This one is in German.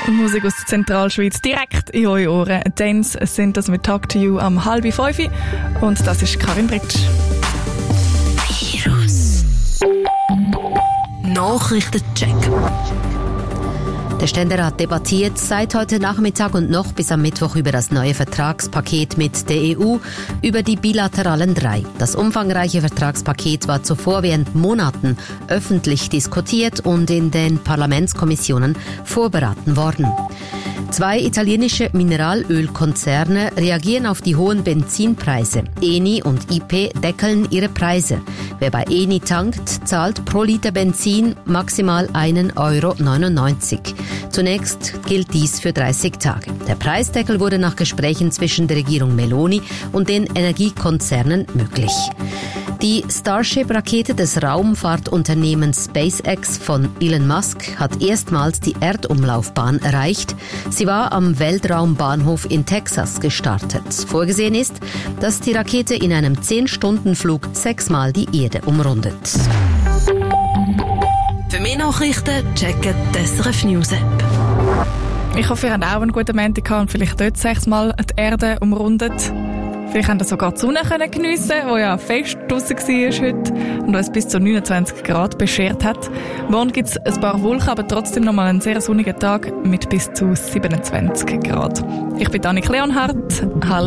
Musik aus der Zentralschweiz direkt in eure Ohren. Dance sind das mit Talk to You am 4:30 und das ist Karin Britsch. Virus. Nachrichtencheck. Der Ständerat debattiert seit heute Nachmittag und noch bis am Mittwoch über das neue Vertragspaket mit der EU, über die bilateralen 3. Das umfangreiche Vertragspaket war zuvor während Monaten öffentlich diskutiert und in den Parlamentskommissionen vorberaten worden. 2 italienische Mineralölkonzerne reagieren auf die hohen Benzinpreise. Eni und IP deckeln ihre Preise. Wer bei Eni tankt, zahlt pro Liter Benzin maximal 1,99 €. Zunächst gilt dies für 30 Tage. Der Preisdeckel wurde nach Gesprächen zwischen der Regierung Meloni und den Energiekonzernen möglich. Die Starship-Rakete des Raumfahrtunternehmens SpaceX von Elon Musk hat erstmals die Erdumlaufbahn erreicht. Sie war am Weltraumbahnhof in Texas gestartet. Vorgesehen ist, dass die Rakete in einem 10-Stunden-Flug 6-mal die Erde umrundet. Für mehr Nachrichten checken die SRF News App. Ich hoffe, ihr habt auch einen guten Montag gehabt und vielleicht dort 6-mal die Erde umrundet. Vielleicht könnt ihr sogar die Sonne geniessen, die ja fest draussen war heute und uns bis zu 29 Grad beschert hat. Morgen gibt es ein paar Wolken, aber trotzdem nochmal einen sehr sonnigen Tag mit bis zu 27 Grad. Ich bin Annik Leonhardt.